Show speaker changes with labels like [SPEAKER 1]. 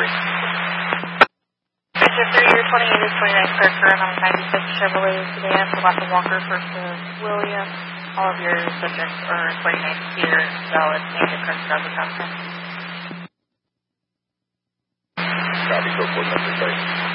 [SPEAKER 1] Your 28 is 29 Kirker on 96 Chevrolet sedan for Weston Walker versus William. All of your subjects are 29 here, valid, and the Kirker of the content.
[SPEAKER 2] Copy, go for number 30.